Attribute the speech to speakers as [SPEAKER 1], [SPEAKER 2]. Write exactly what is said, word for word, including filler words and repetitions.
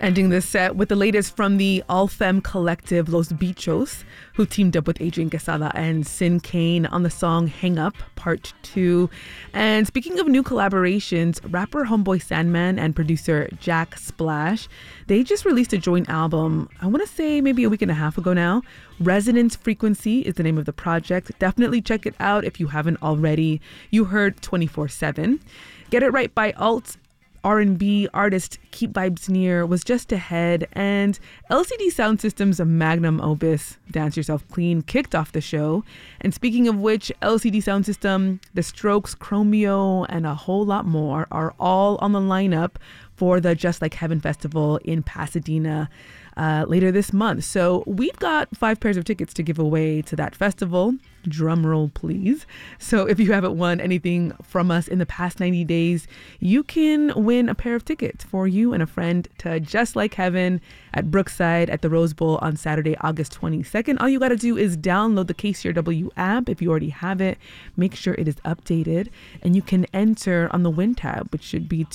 [SPEAKER 1] Ending this set with the latest from the all-femme collective Los Bichos, who teamed up with Adrian Quesada and Sin Kane on the song Hang Up, Part two. And speaking of new collaborations, rapper Homeboy Sandman and producer Jack Splash, they just released a joint album, I want to say maybe a week and a half ago now. Resonance Frequency is the name of the project. Definitely check it out if you haven't already. You heard twenty-four seven. Get It Right by Alt R and B artist Keep Vibes Near was just ahead, and L C D Sound System's magnum opus, Dance Yourself Clean, kicked off the show. And speaking of which, L C D Sound System, The Strokes, Chromeo, and a whole lot more are all on the lineup for the Just Like Heaven Festival in Pasadena uh, later this month. So we've got five pairs of tickets to give away to that festival. Drum roll, please. So if you haven't won anything from us in the past ninety days, you can win a pair of tickets for you and a friend to Just Like Heaven at Brookside at the Rose Bowl on Saturday, August twenty-second. All you got to do is download the K C R W app if you already have it. Make sure it is updated, and you can enter on the Win tab, which should be